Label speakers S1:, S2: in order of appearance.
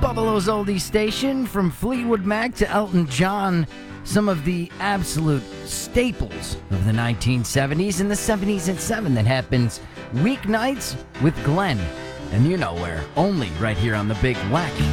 S1: Buffalo's oldie station, from Fleetwood Mac to Elton John, some of the absolute staples of the 1970s and the 70s at 7 that happens weeknights with Glenn. And you know where, only right here on the Big Wack